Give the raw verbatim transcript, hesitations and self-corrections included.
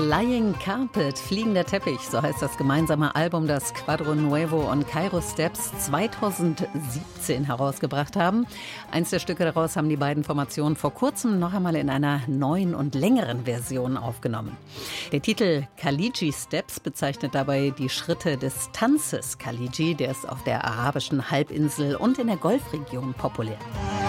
Flying Carpet, fliegender Teppich, so heißt das gemeinsame Album, das Quadro Nuevo und Cairo Steps zweitausendsiebzehn herausgebracht haben. Eins der Stücke daraus haben die beiden Formationen vor kurzem noch einmal in einer neuen und längeren Version aufgenommen. Der Titel Kaliji Steps bezeichnet dabei die Schritte des Tanzes Kaliji, der ist auf der arabischen Halbinsel und in der Golfregion populär.